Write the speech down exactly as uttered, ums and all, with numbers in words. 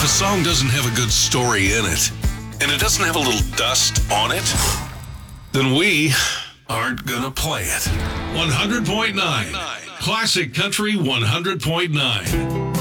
If a song doesn't have a good story in it, and it doesn't have a little dust on it, then we aren't gonna play it. one hundred point nine. Classic Country one hundred point nine.